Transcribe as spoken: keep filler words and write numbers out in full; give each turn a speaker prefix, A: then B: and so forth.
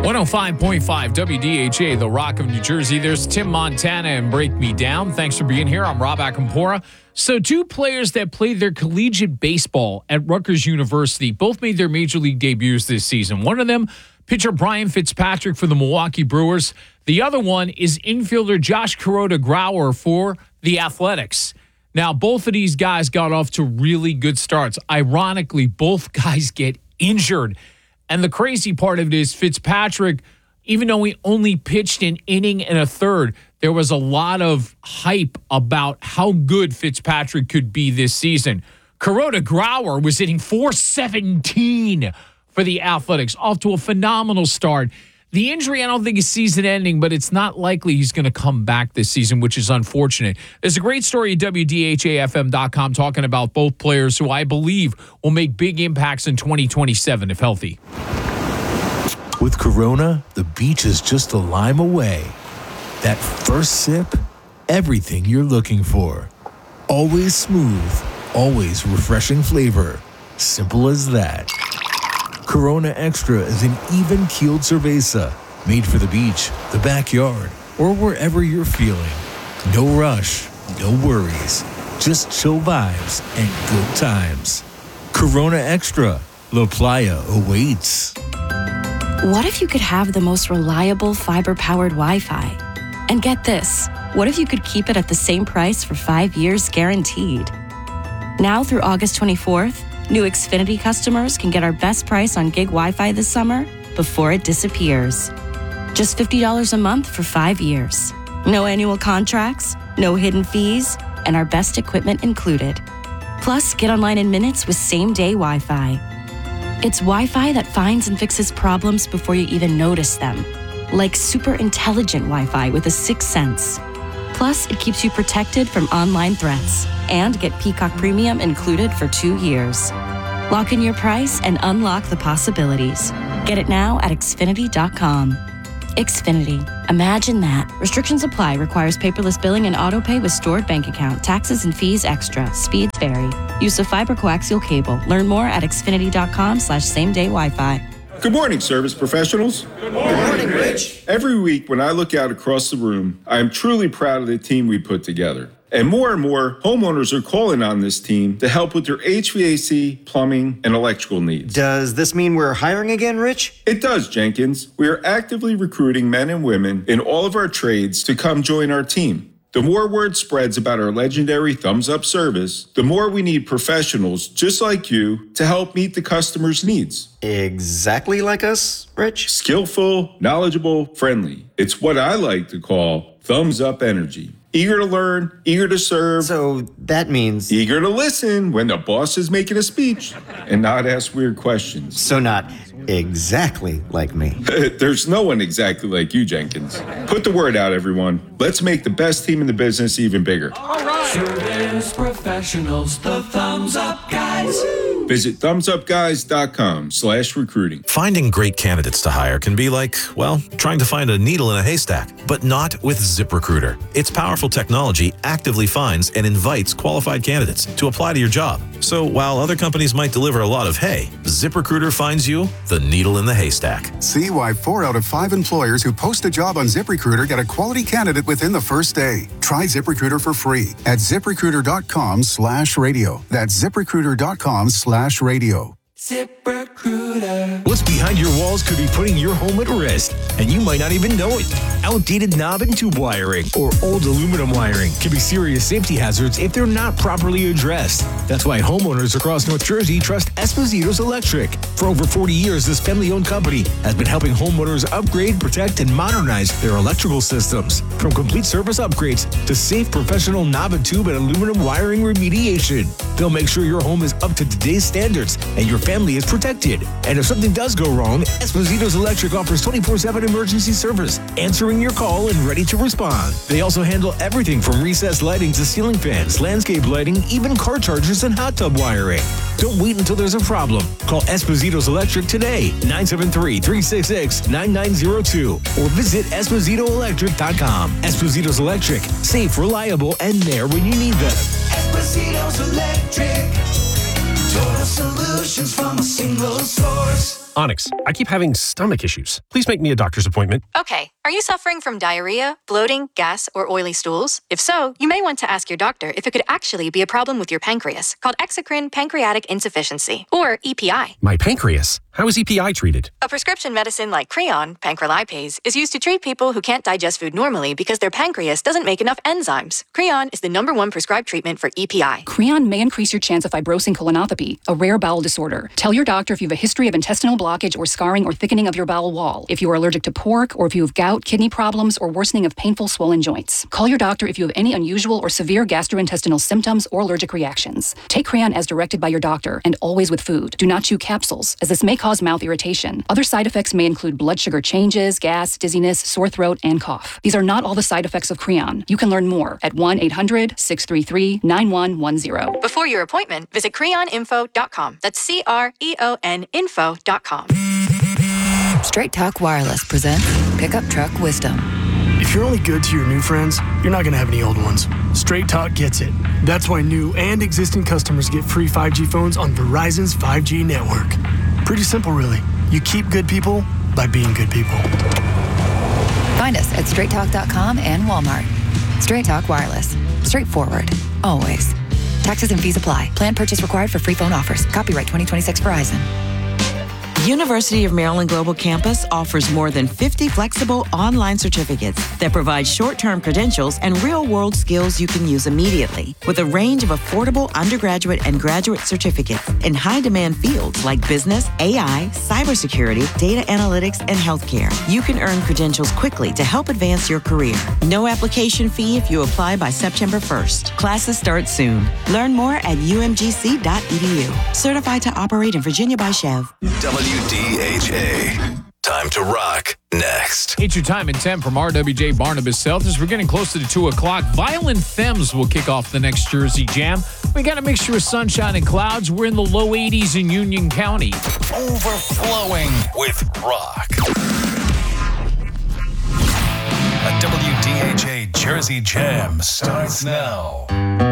A: one oh five point five W D H A, the Rock of New Jersey. There's Tim Montana and Break Me Down. Thanks for being here. I'm Rob Akampora. So two players that played their collegiate baseball at Rutgers University both made their major league debuts this season. One of them, pitcher Brian Fitzpatrick for the Milwaukee Brewers. The other one is infielder Josh Kuroda-Grauer for the Athletics. Now, both of these guys got off to really good starts. Ironically, both guys get injured. And the crazy part of it is Fitzpatrick, even though he only pitched an inning and a third, there was a lot of hype about how good Fitzpatrick could be this season. Kuroda-Grauer was hitting four seventeen for the Athletics, off to a phenomenal start. The injury, I don't think is season-ending, but it's not likely he's going to come back this season, which is unfortunate. There's a great story at W D H A F M dot com talking about both players who I believe will make big impacts in twenty twenty-seven if healthy.
B: With Corona, the beach is just a lime away. That first sip, everything you're looking for. Always smooth, always refreshing flavor. Simple as that. Corona Extra is an even-keeled cerveza made for the beach, the backyard, or wherever you're feeling. No rush, no worries, just chill vibes and good times. Corona Extra, La Playa awaits.
C: What if you could have the most reliable fiber-powered Wi-Fi? And get this, what if you could keep it at the same price for five years guaranteed? Now through August twenty-fourth, new Xfinity customers can get our best price on gig Wi-Fi this summer before it disappears. Just fifty dollars a month for five years. No annual contracts, no hidden fees, and our best equipment included. Plus, get online in minutes with same-day Wi-Fi. It's Wi-Fi that finds and fixes problems before you even notice them. Like super intelligent Wi-Fi with a sixth sense. Plus, it keeps you protected from online threats. And get Peacock Premium included for two years. Lock in your price and unlock the possibilities. Get it now at Xfinity dot com. Xfinity. Imagine that. Restrictions apply. Requires paperless billing and autopay with stored bank account. Taxes and fees extra. Speeds vary. Use of fiber coaxial cable. Learn more at Xfinity dot com slash same day Wi-Fi.
D: Good morning, service professionals.
E: Good morning. Good morning, Rich.
D: Every week when I look out across the room, I am truly proud of the team we put together. And more and more homeowners are calling on this team to help with their H V A C, plumbing, and electrical needs.
E: Does this mean we're hiring again, Rich?
D: It does, Jenkins. We are actively recruiting men and women in all of our trades to come join our team. The more word spreads about our legendary Thumbs Up service, the more we need professionals just like you to help meet the customer's needs.
E: Exactly like us, Rich?
D: Skillful, knowledgeable, friendly. It's what I like to call Thumbs Up energy. Eager to learn, eager to serve.
E: So that means...
D: Eager to listen when the boss is making a speech and not ask weird questions.
E: So not exactly like me.
D: There's no one exactly like you, Jenkins. Put the word out, everyone. Let's make the best team in the business even bigger.
F: All right. Service professionals, the Thumbs Up Guys.
D: Visit thumbs up guys dot com slash recruiting.
G: Finding great candidates to hire can be like, well, trying to find a needle in a haystack, but not with ZipRecruiter. Its powerful technology actively finds and invites qualified candidates to apply to your job. So while other companies might deliver a lot of hay, ZipRecruiter finds you the needle in the haystack.
H: See why four out of five employers who post a job on ZipRecruiter get a quality candidate within the first day. Try ZipRecruiter for free at ziprecruiter dot com slash radio. That's ziprecruiter dot com slash radio.
F: ZipRecruiter.
I: What's behind your walls could be putting your home at risk, and you might not even know it. Outdated knob and tube wiring or old aluminum wiring can be serious safety hazards if they're not properly addressed. That's why homeowners across North Jersey trust Esposito's Electric. For over forty years, this family-owned company has been helping homeowners upgrade, protect, and modernize their electrical systems. From complete service upgrades to safe professional knob and tube and aluminum wiring remediation. They'll make sure your home is up to today's standards and your family is protected. And if something does go wrong, Esposito's Electric offers twenty-four seven emergency service, answering your call and ready to respond. They also handle everything from recessed lighting to ceiling fans, landscape lighting, even car chargers and hot tub wiring. Don't wait until there's a problem. Call Esposito's Electric today, nine seven three, three six six, nine nine zero two, or visit esposito electric dot com. Esposito's Electric, safe, reliable, and there when you need them.
F: Esposito's Electric. Total solutions from a single source.
J: Onyx, I keep having stomach issues. Please make me a doctor's appointment.
K: Okay, are you suffering from diarrhea, bloating, gas, or oily stools? If so, you may want to ask your doctor if it could actually be a problem with your pancreas, called exocrine pancreatic insufficiency, or E P I.
J: My pancreas? How is E P I treated?
K: A prescription medicine like Creon, pancrelipase, is used to treat people who can't digest food normally because their pancreas doesn't make enough enzymes. Creon is the number one prescribed treatment for E P I.
L: Creon may increase your chance of fibrosing colonopathy, a rare bowel disorder. Tell your doctor if you have a history of intestinal blockage or scarring or thickening of your bowel wall, if you are allergic to pork, or if you have gout, kidney problems, or worsening of painful swollen joints. Call your doctor if you have any unusual or severe gastrointestinal symptoms or allergic reactions. Take Creon as directed by your doctor, and always with food. Do not chew capsules, as this may cause mouth irritation. Other side effects may include blood sugar changes, gas, dizziness, sore throat, and cough. These are not all the side effects of Creon. You can learn more at one eight hundred, six three three, nine one one zero.
K: Before your appointment, visit creon info dot com. That's C R E O N info dot com.
M: Straight Talk Wireless presents Pickup Truck Wisdom.
N: If you're only good to your new friends, you're not going to have any old ones. Straight Talk gets it. That's why new and existing customers get free five G phones on Verizon's five G network. Pretty simple, really. You keep good people by being good people.
M: Find us at straight talk dot com and Walmart. Straight Talk Wireless. Straightforward. Always. Taxes and fees apply. Plan purchase required for free phone offers. Copyright twenty twenty-six Verizon.
O: University of Maryland Global Campus offers more than fifty flexible online certificates that provide short-term credentials and real-world skills you can use immediately. With a range of affordable undergraduate and graduate certificates in high-demand fields like business, A I, cybersecurity, data analytics, and healthcare, you can earn credentials quickly to help advance your career. No application fee if you apply by September first. Classes start soon. Learn more at u m g c dot e d u. Certified to operate in Virginia by Chev.
P: W D H A. Time to rock next.
A: It's your time and temp from R W J Barnabas South. As we're getting closer to two o'clock, Violent Femmes will kick off the next Jersey Jam. We got a mixture of sunshine and clouds. We're in the low eighties in Union County.
P: Overflowing with rock. A W D H A Jersey Jam starts now.